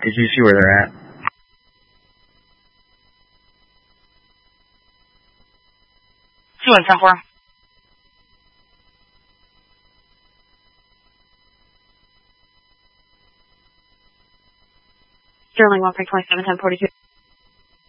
Did you see where they're at? See 174. Sterling 1.27, 1042.